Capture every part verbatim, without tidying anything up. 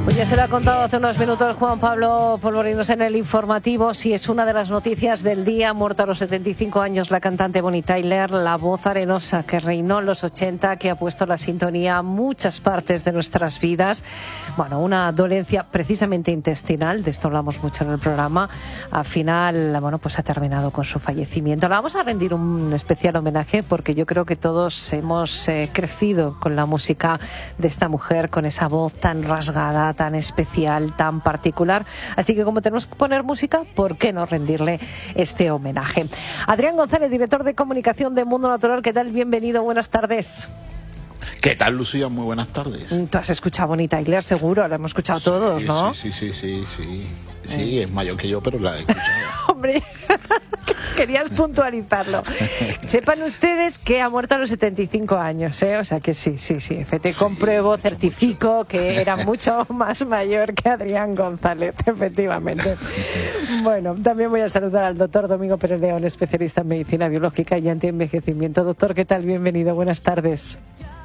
Pues ya se lo ha contado hace unos minutos Juan Pablo Polvorinos en el informativo. Sí, es una de las noticias del día. Muerta a los setenta y cinco años la cantante Bonnie Tyler, la voz arenosa que reinó en los ochenta, que ha puesto la sintonía a muchas partes de nuestras vidas. Bueno, una dolencia precisamente intestinal, de esto hablamos mucho en el programa. Al final, bueno, pues ha terminado con su fallecimiento. Le vamos a rendir un especial homenaje porque yo creo que todos hemos eh, crecido con la música de esta mujer, con esa voz tan rasgada, tan especial, tan particular. Así que como tenemos que poner música, ¿por qué no rendirle este homenaje? Adrián González, director de comunicación de Mundo Natural, ¿qué tal? Bienvenido, buenas tardes. ¿Qué tal, Lucía? Muy buenas tardes. Tú has escuchado Bonnie Tyler, seguro, lo hemos escuchado sí, todos, ¿no? Sí, sí, sí, sí, sí. Sí, es mayor que yo, pero la he escuchado. Hombre, querías puntualizarlo. Sepan ustedes que ha muerto a los setenta y cinco años, ¿eh? O sea que sí, sí, sí. Te compruebo, sí, certifico mucho. Que era mucho más mayor que Adrián González, efectivamente. Bueno, también voy a saludar al doctor Domingo Pérez León, especialista en medicina biológica y antienvejecimiento. Doctor, ¿qué tal? Bienvenido, buenas tardes.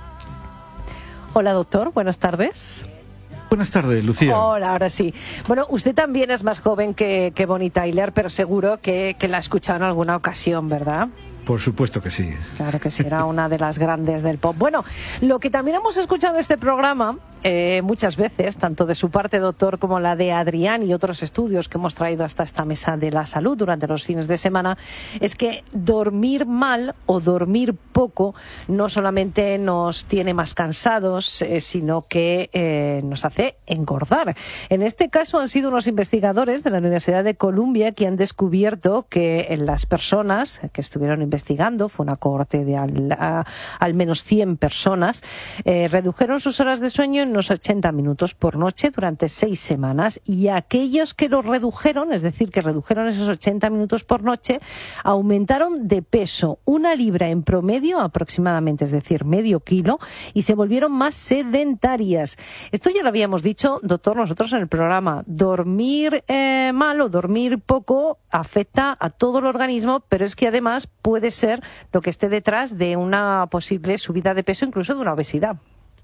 Hola, doctor, buenas tardes. Buenas tardes, Lucía. Hola, ahora sí. Bueno, usted también es más joven que, que Bonnie Tyler, pero seguro que, que la ha escuchado en alguna ocasión, ¿verdad? Por supuesto que sí. Claro que sí, era una de las grandes del pop. Bueno, lo que también hemos escuchado en este programa eh, muchas veces, tanto de su parte, doctor, como la de Adrián y otros estudios que hemos traído hasta esta mesa de la salud durante los fines de semana, es que dormir mal o dormir poco no solamente nos tiene más cansados, eh, sino que eh, nos hace engordar. En este caso han sido unos investigadores de la Universidad de Columbia que han descubierto que en las personas que estuvieron investigando investigando, fue una cohorte de al, a, al menos cien personas, eh, redujeron sus horas de sueño en unos ochenta minutos por noche durante seis semanas, y aquellos que lo redujeron, es decir, que redujeron esos ochenta minutos por noche, aumentaron de peso una libra en promedio aproximadamente, es decir, medio kilo, y se volvieron más sedentarias. Esto ya lo habíamos dicho, doctor, nosotros en el programa. Dormir eh, mal o dormir poco afecta a todo el organismo, pero es que además puede ser lo que esté detrás de una posible subida de peso, incluso de una obesidad.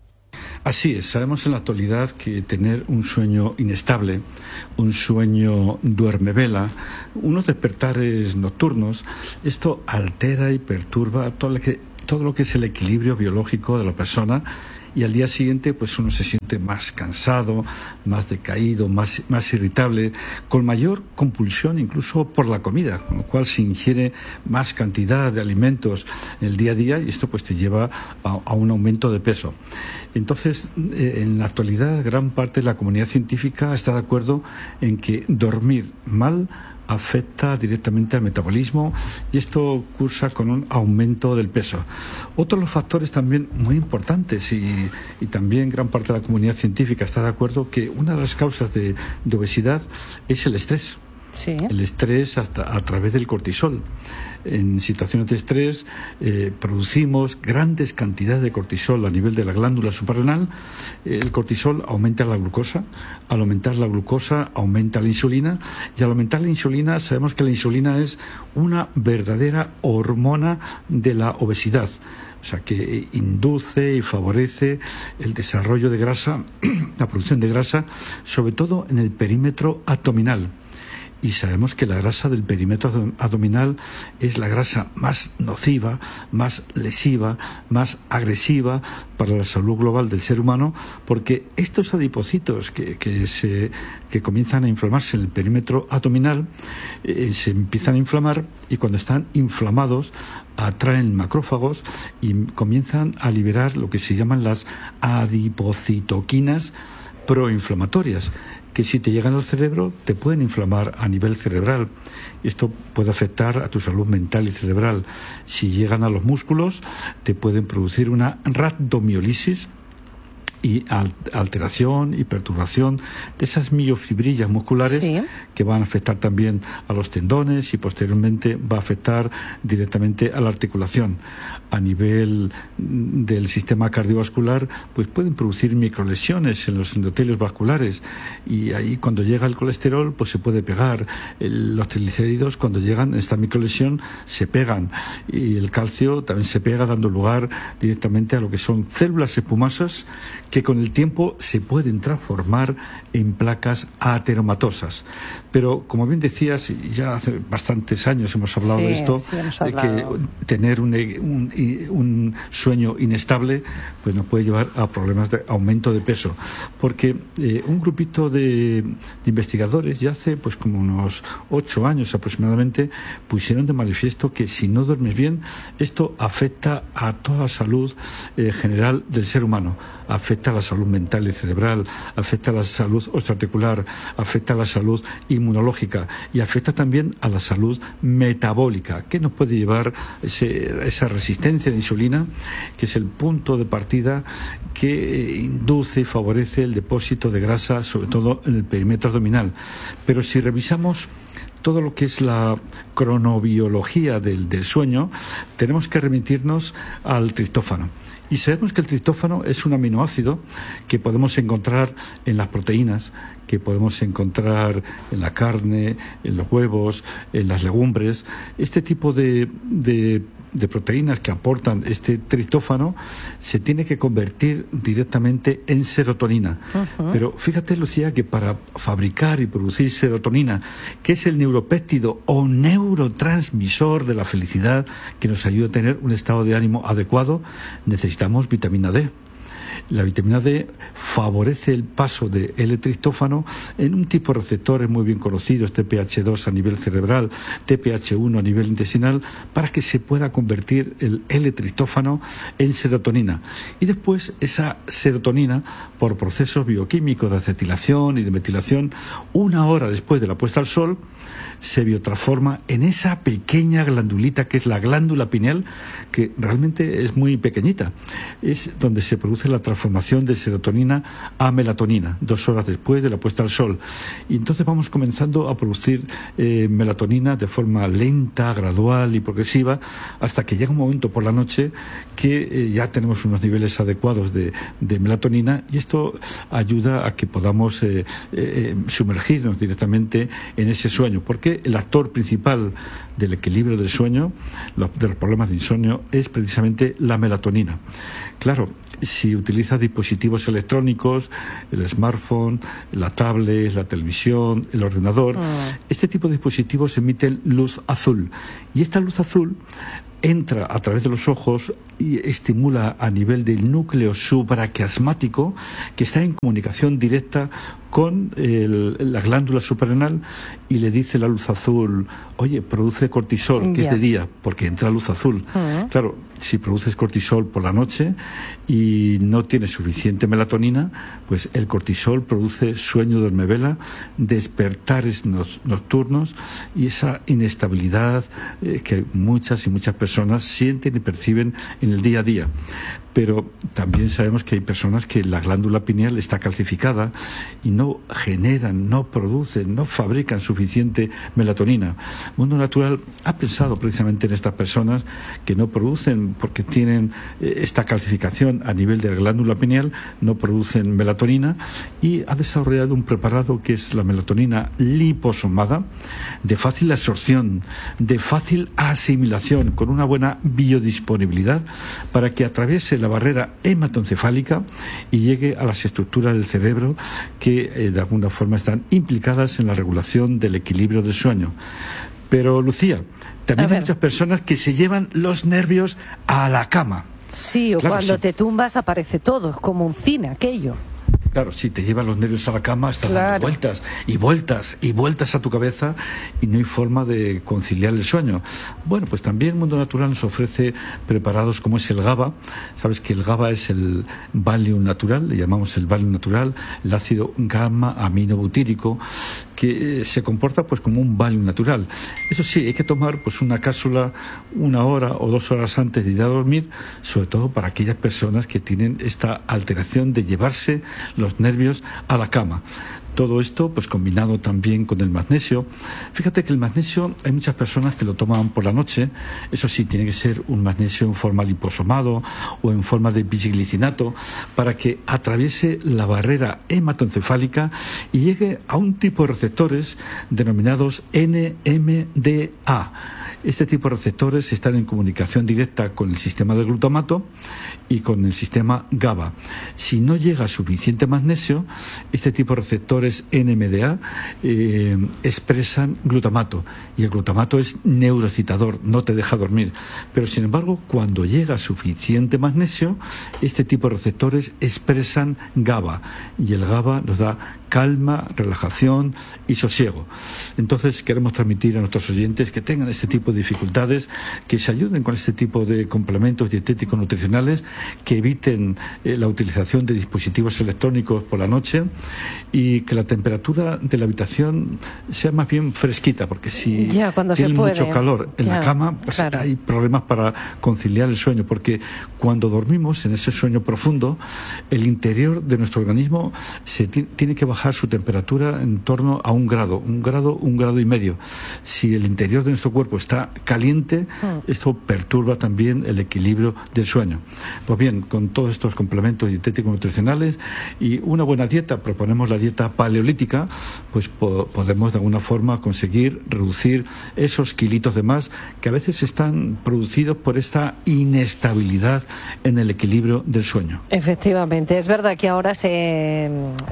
Así es, sabemos en la actualidad que tener un sueño inestable, un sueño duermevela, unos despertares nocturnos, esto altera y perturba todo lo que, todo lo que es el equilibrio biológico de la persona, y al día siguiente pues uno se siente más cansado, más decaído, más, más irritable, con mayor compulsión incluso por la comida, con lo cual se ingiere más cantidad de alimentos en el día a día, y esto pues te lleva a, a un aumento de peso. Entonces, eh, en la actualidad, gran parte de la comunidad científica está de acuerdo en que dormir mal afecta directamente al metabolismo, y esto cursa con un aumento del peso. Otro de los factores también muy importantes, y, y también gran parte de la comunidad científica está de acuerdo, que una de las causas de, de obesidad es el estrés. Sí. El estrés hasta a través del cortisol. En situaciones de estrés eh, producimos grandes cantidades de cortisol a nivel de la glándula suprarrenal. El cortisol aumenta la glucosa. Al aumentar la glucosa aumenta la insulina, y al aumentar la insulina sabemos que la insulina es una verdadera hormona de la obesidad. O sea, que induce y favorece el desarrollo de grasa, la producción de grasa, sobre todo en el perímetro abdominal. Y sabemos que la grasa del perímetro abdominal es la grasa más nociva, más lesiva, más agresiva para la salud global del ser humano, porque estos adipocitos que, que, se, que comienzan a inflamarse en el perímetro abdominal eh, se empiezan a inflamar, y cuando están inflamados atraen macrófagos y comienzan a liberar lo que se llaman las adipocitoquinas proinflamatorias, que si te llegan al cerebro te pueden inflamar a nivel cerebral. Esto puede afectar a tu salud mental y cerebral. Si llegan a los músculos, te pueden producir una rhabdomiólisis y alteración y perturbación de esas miofibrillas musculares, sí, que van a afectar también a los tendones, y posteriormente va a afectar directamente a la articulación. A nivel del sistema cardiovascular, pues pueden producir microlesiones en los endotelios vasculares, y ahí cuando llega el colesterol pues se puede pegar. El, los triglicéridos, cuando llegan a esta microlesión, se pegan, y el calcio también se pega, dando lugar directamente a lo que son células espumosas que con el tiempo se pueden transformar en placas ateromatosas. Pero, como bien decías, ya hace bastantes años hemos hablado sí, de esto, sí, hemos de hablado. que tener un, un, un sueño inestable pues nos puede llevar a problemas de aumento de peso. Porque eh, un grupito de, de investigadores ya hace pues como unos ocho años aproximadamente pusieron de manifiesto que si no duermes bien, esto afecta a toda la salud eh, general del ser humano. Afecta a la salud mental y cerebral, afecta a la salud osteoarticular, afecta a la salud inmunológica y afecta también a la salud metabólica, que nos puede llevar ese, esa resistencia a la insulina, que es el punto de partida que induce y favorece el depósito de grasa, sobre todo en el perímetro abdominal. Pero si revisamos todo lo que es la cronobiología del, del sueño, tenemos que remitirnos al triptófano. Y sabemos que el triptófano es un aminoácido que podemos encontrar en las proteínas, que podemos encontrar en la carne, en los huevos, en las legumbres. Este tipo de, de, de proteínas que aportan este triptófano se tiene que convertir directamente en serotonina. Uh-huh. Pero fíjate, Lucía, que para fabricar y producir serotonina, que es el neuropéptido o neurotransmisor de la felicidad que nos ayuda a tener un estado de ánimo adecuado, necesitamos vitamina D. La vitamina D favorece el paso de L-triptófano en un tipo de receptores muy bien conocidos, T P H dos a nivel cerebral, T P H uno a nivel intestinal, para que se pueda convertir el L-triptófano en serotonina. Y después esa serotonina, por procesos bioquímicos de acetilación y de metilación, una hora después de la puesta al sol, se biotransforma en esa pequeña glandulita que es la glándula pineal, que realmente es muy pequeñita. Es donde se produce la transformación de serotonina a melatonina, dos horas después de la puesta al sol. Y entonces vamos comenzando a producir eh, melatonina de forma lenta, gradual y progresiva, hasta que llega un momento por la noche que eh, ya tenemos unos niveles adecuados de, de melatonina, y esto ayuda a que podamos eh, eh, sumergirnos directamente en ese sueño, porque el actor principal del equilibrio del sueño, de los problemas de insomnio, es precisamente la melatonina. Claro, si utilizas dispositivos electrónicos, el smartphone, la tablet, la televisión, el ordenador, mm. este tipo de dispositivos emiten luz azul, y esta luz azul entra a través de los ojos y estimula a nivel del núcleo supraquiasmático, que está en comunicación directa con el, la glándula suprarrenal, y le dice la luz azul, oye, produce cortisol, que yeah. es de día, porque entra luz azul. Uh-huh. Claro, si produces cortisol por la noche y no tienes suficiente melatonina, pues el cortisol produce sueño duermevela, despertares nocturnos y esa inestabilidad eh, que muchas y muchas personas sienten y perciben en el día a día. Pero también sabemos que hay personas que la glándula pineal está calcificada y no generan, no producen, no fabrican suficiente melatonina. Mundo Natural ha pensado precisamente en estas personas que no producen, porque tienen eh, esta calcificación a nivel de la glándula pineal, no producen melatonina, y ha desarrollado un preparado que es la melatonina liposomada, de fácil absorción, de fácil asimilación, con una buena biodisponibilidad, para que atraviese la barrera hematoencefálica y llegue a las estructuras del cerebro que eh, de alguna forma están implicadas en la regulación del equilibrio del sueño. Pero, Lucía, también hay muchas personas que se llevan los nervios a la cama. Sí, o claro, cuando sí. te tumbas aparece todo, es como un cine aquello. Claro, si te llevan los nervios a la cama, estás claro. dando vueltas y vueltas y vueltas a tu cabeza y no hay forma de conciliar el sueño. Bueno, pues también Mundo Natural nos ofrece preparados como es el GABA. Sabes que el GABA es el Valium natural, le llamamos el Valium natural, el ácido gamma aminobutírico, que eh, se comporta pues como un Valium natural. Eso sí, hay que tomar pues una cápsula una hora o dos horas antes de ir a dormir, sobre todo para aquellas personas que tienen esta alteración de llevarse los nervios a la cama. Todo esto pues combinado también con el magnesio. Fíjate que el magnesio hay muchas personas que lo toman por la noche. Eso sí, tiene que ser un magnesio en forma liposomado o en forma de bisglicinato, para que atraviese la barrera hematoencefálica y llegue a un tipo de receptores denominados N M D A. Este tipo de receptores están en comunicación directa con el sistema del glutamato y con el sistema GABA. Si no llega suficiente magnesio, este tipo de receptores N M D A eh, expresan glutamato, y el glutamato es neuroexcitador, no te deja dormir. Pero sin embargo, cuando llega suficiente magnesio, este tipo de receptores expresan GABA, y el GABA nos da calma, relajación y sosiego. Entonces queremos transmitir a nuestros oyentes que tengan este tipo de dificultades, que se ayuden con este tipo de complementos dietéticos nutricionales, que eviten eh, la utilización de dispositivos electrónicos por la noche, y que la temperatura de la habitación sea más bien fresquita, porque si ya, cuando tienen se puede, mucho calor en ya, la cama, pues claro. hay problemas para conciliar el sueño, porque cuando dormimos en ese sueño profundo, el interior de nuestro organismo se tiene que bajar su temperatura en torno a un grado, un grado, un grado y medio. Si el interior de nuestro cuerpo está caliente, mm. esto perturba también el equilibrio del sueño. Pues bien, con todos estos complementos dietéticos nutricionales y una buena dieta, proponemos la dieta paleolítica, pues po podemos de alguna forma conseguir reducir esos kilitos de más que a veces están producidos por esta inestabilidad en el equilibrio del sueño. Efectivamente, es verdad que ahora se,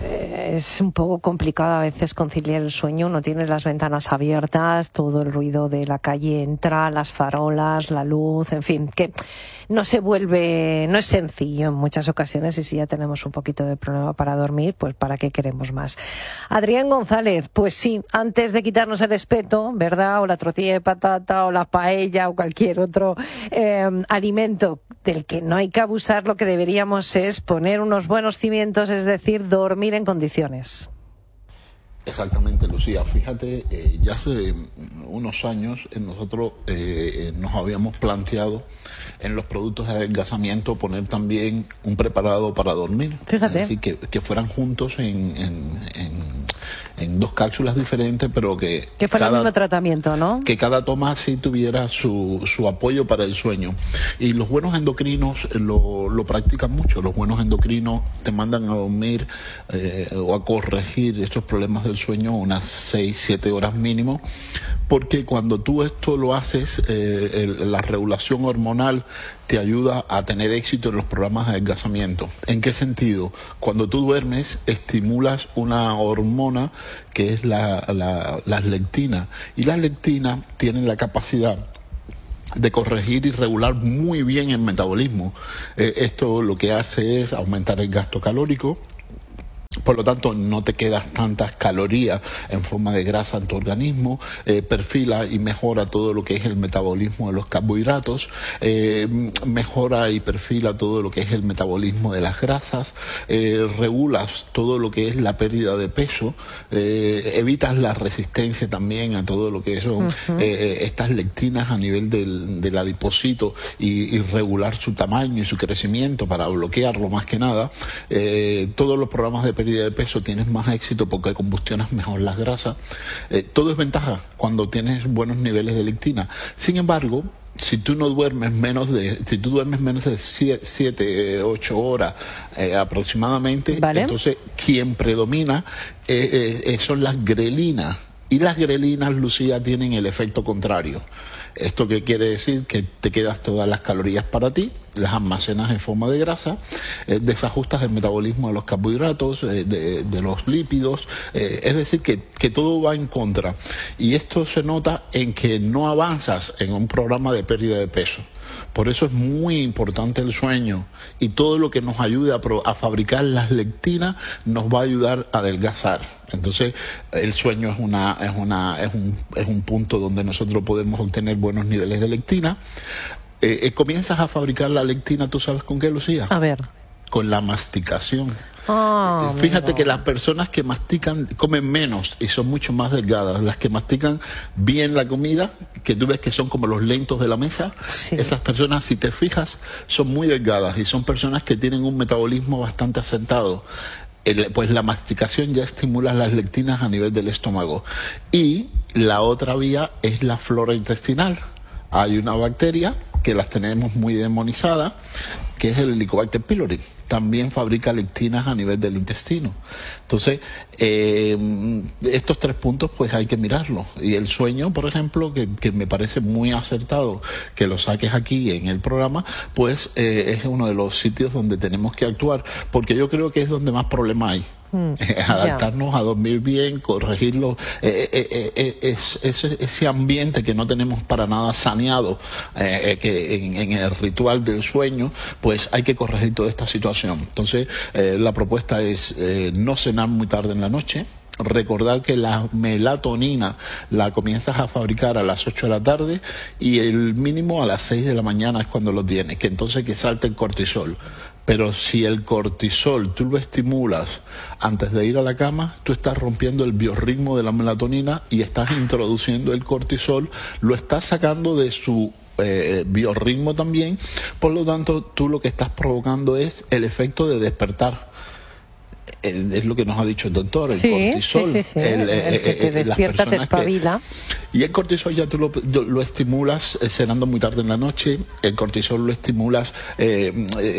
es un poco complicado a veces conciliar el sueño. Uno tiene las ventanas abiertas, todo el ruido de la calle entra, las farolas, la luz, en fin, que no se vuelve, no es sencillo en muchas ocasiones, y si ya tenemos un poquito de problema para dormir, pues ¿para qué queremos más? Adrián González, pues sí, antes de quitarnos el espeto, ¿verdad? O la tortilla de patata, o la paella, o cualquier otro eh, alimento del que no hay que abusar, lo que deberíamos es poner unos buenos cimientos, es decir, dormir en condiciones. Exactamente, Lucía. Fíjate, eh, ya hace unos años eh, nosotros eh, nos habíamos planteado en los productos de adelgazamiento poner también un preparado para dormir. Fíjate. Es decir, que, que fueran juntos en, en, en, en dos cápsulas diferentes, pero que... Que fuera el mismo tratamiento, ¿no? Que cada toma sí tuviera su, su apoyo para el sueño. Y los buenos endocrinos lo, lo practican mucho. Los buenos endocrinos te mandan a dormir eh, o a corregir estos problemas del sueño unas seis, siete horas mínimo, porque cuando tú esto lo haces, eh, el, la regulación hormonal te ayuda a tener éxito en los programas de adelgazamiento. ¿En qué sentido? Cuando tú duermes, estimulas una hormona que es la, la, la lectina, y la lectina tiene la capacidad de corregir y regular muy bien el metabolismo. Eh, esto lo que hace es aumentar el gasto calórico. Por lo tanto, no te quedas tantas calorías en forma de grasa en tu organismo, eh, perfila y mejora todo lo que es el metabolismo de los carbohidratos, eh, mejora y perfila todo lo que es el metabolismo de las grasas, eh, regulas todo lo que es la pérdida de peso, eh, evitas la resistencia también a todo lo que son uh-huh. eh, estas lectinas a nivel del, del adipocito, y, y regular su tamaño y su crecimiento para bloquearlo más que nada. Eh, todos los programas de pérdida de peso tienes más éxito porque combustionas mejor las grasas. Eh, todo es ventaja cuando tienes buenos niveles de lectina. Sin embargo, si tú no duermes menos de, si tú duermes menos de siete, ocho horas eh, aproximadamente, ¿vale? Entonces quien predomina eh, eh, son las grelinas. Y las grelinas, Lucía, tienen el efecto contrario. ¿Esto qué quiere decir? Que te quedas todas las calorías para ti, las almacenas en forma de grasa, eh, desajustas el metabolismo de los carbohidratos, eh, de, de los lípidos, eh, es decir, que, que todo va en contra. Y esto se nota en que no avanzas en un programa de pérdida de peso. Por eso es muy importante el sueño, y todo lo que nos ayude a, pro, a fabricar las lectinas nos va a ayudar a adelgazar. Entonces, el sueño es una es una es un es un punto donde nosotros podemos obtener buenos niveles de lectina. Eh, eh, comienzas a fabricar la lectina, ¿tú sabes con qué, Lucía? A ver. Con la masticación. Oh, Fíjate que las personas que mastican comen menos y son mucho más delgadas. Las que mastican bien la comida, que tú ves que son como los lentos de la mesa, sí. Esas personas, si te fijas, son muy delgadas y son personas que tienen un metabolismo bastante asentado. El, pues la masticación ya estimula las lectinas a nivel del estómago. Y la otra vía es la flora intestinal. Hay una bacteria que las tenemos muy demonizadas, que es el Helicobacter pylori. También fabrica lectinas a nivel del intestino. Entonces, eh, estos tres puntos pues hay que mirarlos. Y el sueño, por ejemplo, que, que me parece muy acertado que lo saques aquí en el programa, pues eh, es uno de los sitios donde tenemos que actuar, porque yo creo que es donde más problema hay. Mm, adaptarnos yeah. a dormir bien, corregirlo, eh, eh, eh, es, ese, ese ambiente que no tenemos para nada saneado, eh, que en, en el ritual del sueño, pues hay que corregir toda esta situación. Entonces, eh, la propuesta es eh, no cenar muy tarde en la noche. Recordar que la melatonina la comienzas a fabricar a las ocho de la tarde y el mínimo a las seis de la mañana es cuando lo tienes, que entonces que salte el cortisol. Pero si el cortisol tú lo estimulas antes de ir a la cama, tú estás rompiendo el biorritmo de la melatonina y estás introduciendo el cortisol, lo estás sacando de su eh, biorritmo también, por lo tanto tú lo que estás provocando es el efecto de despertar. Es lo que nos ha dicho el doctor, el sí, cortisol. Sí, sí, sí. El, el, el que te despierta, te espabila. Que, y el cortisol ya tú lo, lo estimulas eh, cenando muy tarde en la noche, el cortisol lo estimulas eh,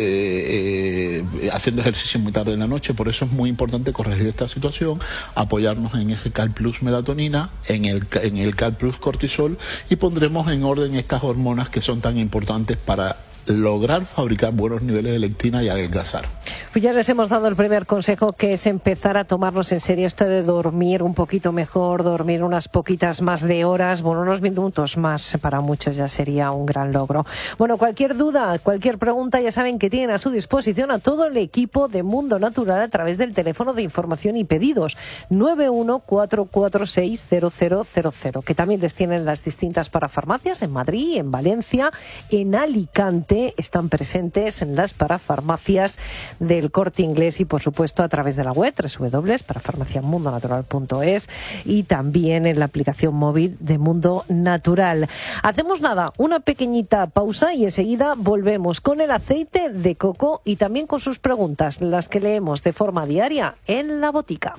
eh, eh, haciendo ejercicio muy tarde en la noche, por eso es muy importante corregir esta situación, apoyarnos en ese Cal Plus melatonina, en el, en el Cal Plus cortisol, y pondremos en orden estas hormonas que son tan importantes para lograr fabricar buenos niveles de lectina y adelgazar. Pues ya les hemos dado el primer consejo, que es empezar a tomarnos en serio esto de dormir un poquito mejor, dormir unas poquitas más de horas, bueno, unos minutos más para muchos ya sería un gran logro. Bueno, cualquier duda, cualquier pregunta, ya saben que tienen a su disposición a todo el equipo de Mundo Natural a través del teléfono de información y pedidos nueve uno cuatro cuatro seis cero cero cero cero, que también les tienen las distintas parafarmacias en Madrid, en Valencia, en Alicante. Están presentes en las parafarmacias del Corte Inglés y, por supuesto, a través de la web doble u doble u doble u punto parafarmacia mundo natural punto es y también en la aplicación móvil de Mundo Natural. Hacemos nada, una pequeñita pausa y enseguida volvemos con el aceite de coco y también con sus preguntas, las que leemos de forma diaria en La Botica.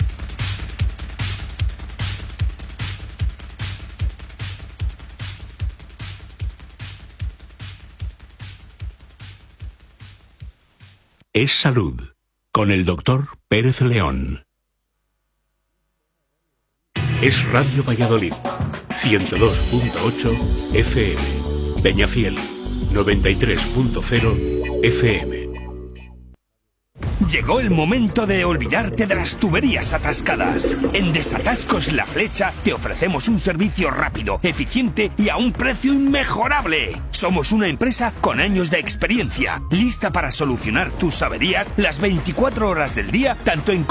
Es Salud, con el doctor Pérez León. Es Radio Valladolid, ciento dos punto ocho F M, Peñafiel, noventa y tres punto cero F M. Llegó el momento de olvidarte de las tuberías atascadas. En Desatascos La Flecha te ofrecemos un servicio rápido, eficiente y a un precio inmejorable. Somos una empresa con años de experiencia, lista para solucionar tus averías las veinticuatro horas del día, tanto en